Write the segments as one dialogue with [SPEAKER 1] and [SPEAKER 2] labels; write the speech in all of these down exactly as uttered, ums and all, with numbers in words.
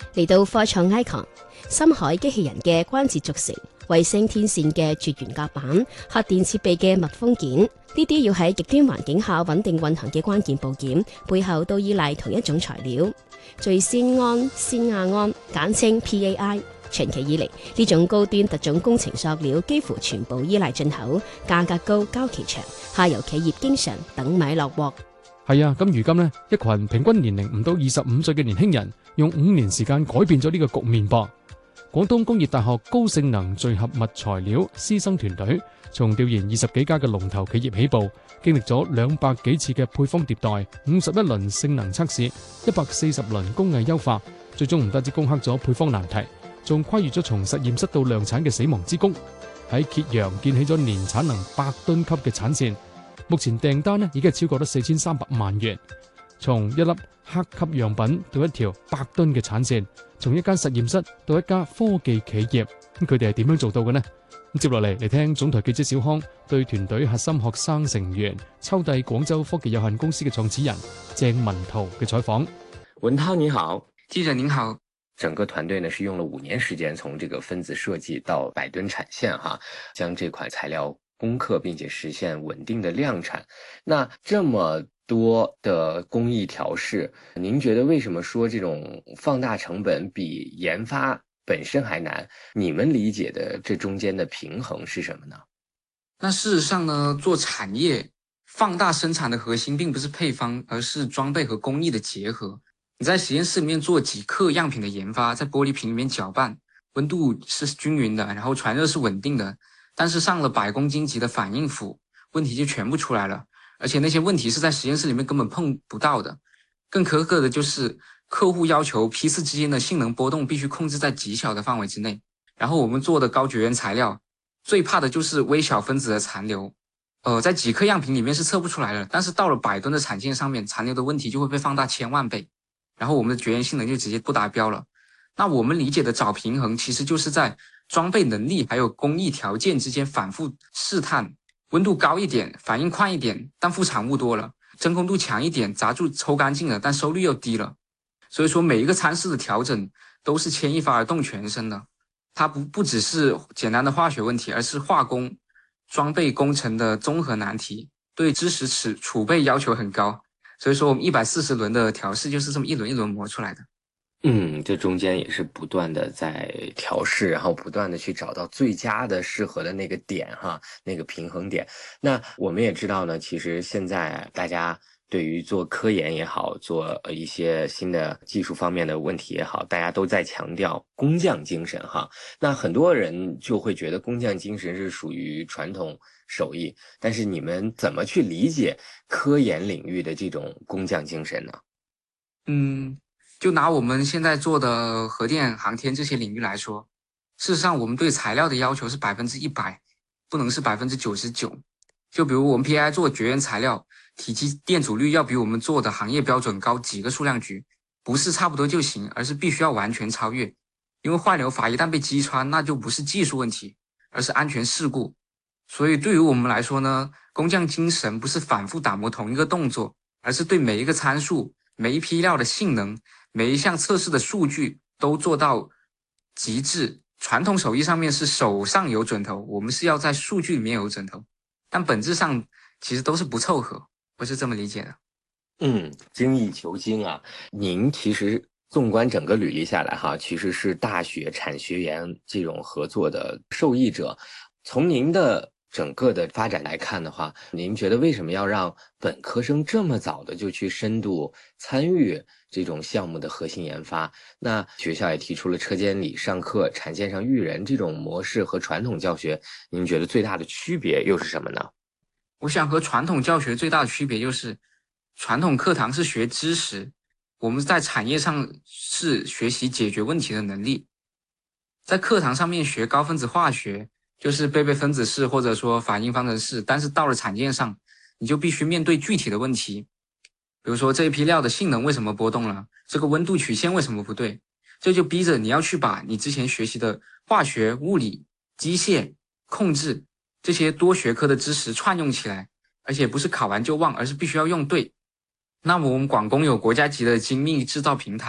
[SPEAKER 1] 嚟到科創 Icon， 深海機器人嘅關節續成、衛星天線嘅絕緣甲板、核電設備嘅密封件，呢啲要喺極端環境下穩定運行嘅關鍵部件，背後都依賴同一種材料——聚酰胺酰亞胺，簡稱 P A I。長期以嚟，呢種高端特種工程塑料幾乎全部依賴進口，價格高、交期長，下游企業經常等米落鑊。
[SPEAKER 2] 係啊，咁如今呢，一群平均年齡唔到二十五歲嘅年輕人，用五年時間改變咗呢個局面噃。廣東工業大學高性能聚合物材料師生團隊，從調研二十幾家嘅龍頭企業起步，經歷咗兩百幾次嘅配方迭代，五十一輪性能測試，一百四十輪工藝優化，最終唔單止攻克咗配方難題，仲跨越咗從實驗室到量產嘅死亡之谷，喺揭陽建起咗年產能百噸級嘅產線。目前訂單呢已經係超過咗四千三百萬元，從一粒黑級樣品到一條百噸嘅產線，從一間實驗室到一家科技企業，咁佢哋係點樣做到嘅呢？咁接落嚟嚟聽總台記者小康對團隊核心學生成員秋帝廣州科技有限公司嘅創始人鄭文濤嘅採訪。
[SPEAKER 3] 文濤你好。
[SPEAKER 4] 記者您好。
[SPEAKER 3] 整個團隊呢是用了五年時間，從這個分子設計到百噸產線哈，將這款材料攻克並且實現穩定的量產。那這麼多的工藝調試，您覺得為什麼說這種放大成本比研發本身還難？你們理解的這中間的平衡是什麼呢？
[SPEAKER 4] 那事實上呢，做產業放大生產的核心並不是配方，而是裝備和工藝的結合。你在實驗室裡面做幾克樣品的研發，在玻璃瓶裡面攪拌，溫度是均勻的，然後傳熱是穩定的，但是上了百公斤級的反應釜，問題就全部出來了，而且那些問題是在實驗室裡面根本碰不到的。更苛刻的就是客戶要求批次之間的性能波動必須控制在極小的範圍之內，然後我們做的高絕緣材料最怕的就是微小分子的殘留，呃，在幾克樣品裡面是測不出來的，但是到了百噸的產線上面，殘留的問題就會被放大千萬倍，然後我們的絕緣性能就直接不達標了。那我們理解的找平衡，其實就是在裝備能力還有工藝條件之間反覆試探，溫度高一點，反應快一點，但副產物多了；真空度強一點，雜質抽乾淨了，但收率又低了。所以說每一個參數的調整都是牽一髮而動全身的，它不不只是簡單的化學問題，而是化工、裝備工程的綜合難題，對知識儲儲備要求很高。所以說我們一百四十輪的調試就是這麼一輪一輪磨出來的。
[SPEAKER 3] 嗯，這中間也是不斷的在調試，然後不斷的去找到最佳的適合的那個點哈，那個平衡點。那我們也知道呢，其實現在大家對於做科研也好，做一些新的技術方面的問題也好，大家都在強調工匠精神哈。那很多人就會覺得工匠精神是屬於傳統手藝，但是你們怎麼去理解科研領域的這種工匠精神呢？
[SPEAKER 4] 嗯。就拿我們現在做的核電、航天這些領域來說，事實上我們對材料的要求是百分之一百，不能是百分之九十九。就比如我們 P A I 做絕緣材料，體積電阻率要比我們做的行業標準高幾個數量級，不是差不多就行，而是必須要完全超越。因為壞流閥一旦被擊穿，那就不是技術問題，而是安全事故。所以對於我們來說呢，工匠精神不是反覆打磨同一個動作，而是對每一個參數、每一批料的性能、每一項測試的數據都做到極致。傳統手藝上面是手上有準頭，我們是要在數據裡面有準頭，但本質上其實都是不湊合，我是這麼理解的。
[SPEAKER 3] 嗯，精益求精啊！您其實縱觀整個履歷下來哈，其實是大學產學研這種合作的受益者。從您的整個的發展來看的話，您覺得為什麼要讓本科生這麼早的就去深度參與這種項目的核心研發？那學校也提出了車間裡上課、產線上育人這種模式和傳統教學，您覺得最大的區別又是什麼呢？
[SPEAKER 4] 我想和傳統教學最大的區別就是傳統課堂是學知識，我們在產業上是學習解決問題的能力。在課堂上面學高分子化學，就是貝貝分子式或者說反應方程式，但是到了產線上，你就必須面對具體的問題。比如說這一批料的性能為什麼波動了？這個溫度曲線為什麼不對？這就逼着你要去把你之前學習的化學、物理、機械、控制這些多學科的知識串用起來，而且不是考完就忘，而是必須要用對。那麼我們廣工有國家級的精密製造平台，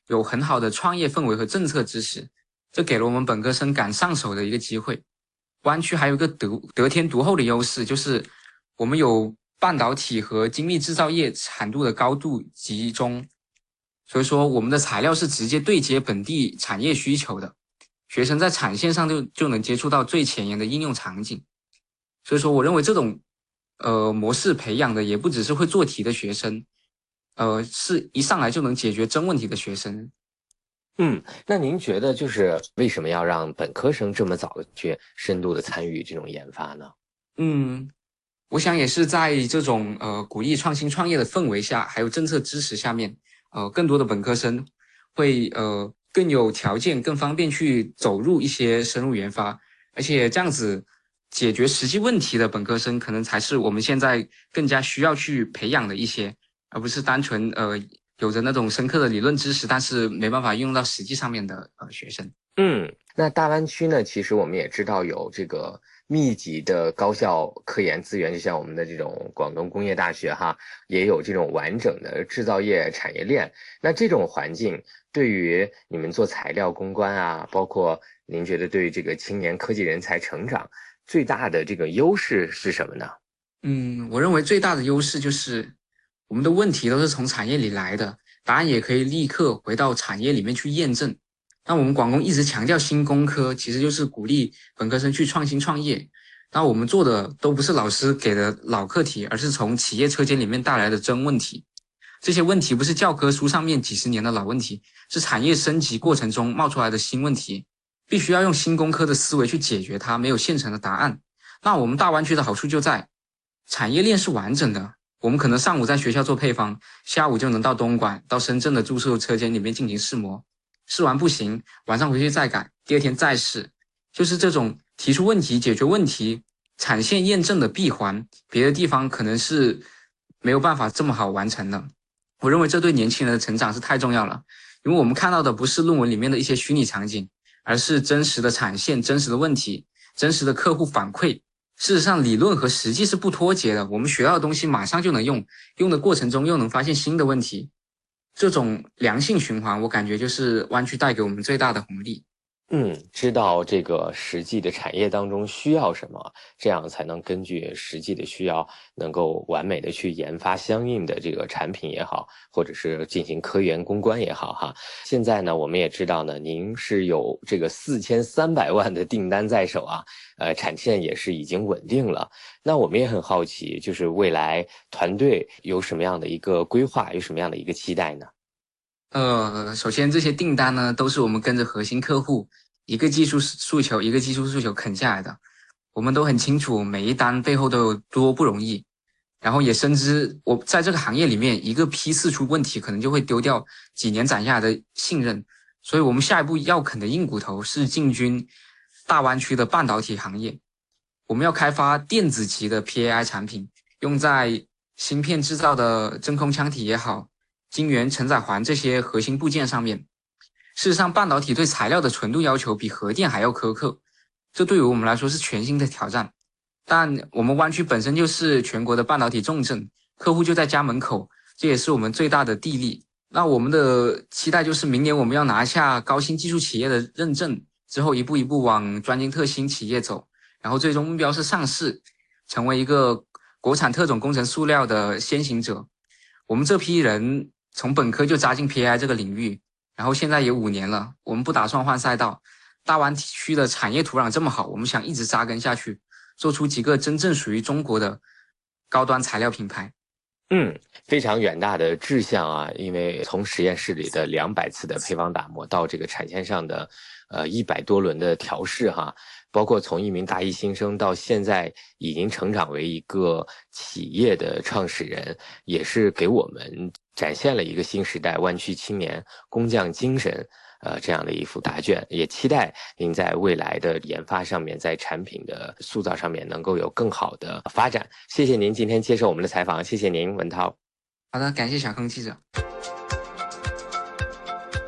[SPEAKER 4] 有很好的创业氛围和政策支持，这给了我们本科生赶上手的一个机会。湾区还有一个得得天独厚的优势，就是我们有半导体和精密制造业产度的高度集中，所以说我们的材料是直接对接本地产业需求的，学生在产线上就就能接触到最前沿的应用场景。所以说我认为这种呃模式培养的也不只是会做题的学生，呃是一上来就能解决真问题的学生。
[SPEAKER 3] 嗯，那您觉得就是为什么要让本科生这么早的去深度的参与这种研发呢？
[SPEAKER 4] 嗯，我想也是在这种呃鼓励创新创业的氛围下，还有政策支持下面，呃，更多的本科生会呃更有条件、更方便去走入一些深入研发，而且这样子解决实际问题的本科生，可能才是我们现在更加需要去培养的一些，而不是单纯呃有着那种深刻的理论知识，但是没办法应用到实际上面的呃学生。
[SPEAKER 3] 嗯，那大湾区呢，其实我们也知道有这个密集的高校科研资源，就像我们的这种广东工业大学哈，也有这种完整的制造业产业链。那这种环境对于你们做材料攻关啊，包括您觉得对于这个青年科技人才成长最大的这个优势是什么呢？
[SPEAKER 4] 嗯，我认为最大的优势就是我们的问题都是从产业里来的，答案也可以立刻回到产业里面去验证。那我们广工一直强调新工科，其实就是鼓励本科生去创新创业。那我们做的都不是老师给的老课题，而是从企业车间里面带来的真问题。这些问题不是教科书上面几十年的老问题，是产业升级过程中冒出来的新问题，必须要用新工科的思维去解决它，没有现成的答案。那我们大湾区的好处就在产业链是完整的，我们可能上午在学校做配方，下午就能到东莞、到深圳的注塑车间里面进行试模，试完不行，晚上回去再改，第二天再试，就是这种提出问题、解决问题、产线验证的闭环，别的地方可能是没有办法这么好完成的。我认为这对年轻人的成长是太重要了，因为我们看到的不是论文里面的一些虚拟场景，而是真实的产线、真实的问题、真实的客户反馈。事实上，理论和实际是不脱节的，我们学到的东西马上就能用，用的过程中又能发现新的问题，这种良性循环，我感觉就是湾区带给我们最大的红利。
[SPEAKER 3] 嗯，知道这个实际的产业当中需要什么，这样才能根据实际的需要，能够完美的去研发相应的这个产品也好，或者是进行科研攻关也好哈。现在呢，我们也知道呢，您是有这个四千三百万的订单在手啊，呃，产线也是已经稳定了。那我们也很好奇，就是未来团队有什么样的一个规划，有什么样的一个期待呢？
[SPEAKER 4] 呃，首先这些订单呢，都是我们跟着核心客户一个技术诉求一个技术诉求啃下来的，我们都很清楚每一单背后都有多不容易，然后也深知我在这个行业里面一个批次出问题，可能就会丢掉几年攒下来的信任，所以我们下一步要啃的硬骨头是进军大湾区的半导体行业，我们要开发电子级的 P A I 产品，用在芯片制造的真空腔体也好，晶圆承载环这些核心部件上面。事实上，半导体对材料的纯度要求比核电还要苛刻，这对于我们来说是全新的挑战。但我们湾区本身就是全国的半导体重镇，客户就在家门口，这也是我们最大的地利。那我们的期待就是明年我们要拿下高新技术企业的认证，之后一步一步往专精特新企业走，然后最终目标是上市，成为一个国产特种工程塑料的先行者。我们这批人从本科就扎进 P A I 这个领域，然后现在也五年了，我们不打算换赛道。大湾区的产业土壤这么好，我们想一直扎根下去，做出几个真正属于中国的高端材料品牌。
[SPEAKER 3] 嗯，非常远大的志向啊！因为从实验室里的两百次的配方打磨到这个产线上的呃一百多轮的调试哈，包括从一名大一新生到现在已经成长为一个企业的创始人，也是给我们展现了一个新时代湾区青年工匠精神呃这样的一幅答卷。也期待您在未来的研发上面，在产品的塑造上面能够有更好的发展。谢谢您今天接受我们的采访，谢谢您，文涛。
[SPEAKER 4] 好的，感謝小坑記者。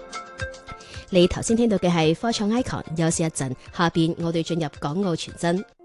[SPEAKER 1] 你頭先聽到嘅係科創 Icon，休息一陣，下邊我哋進入港澳傳真。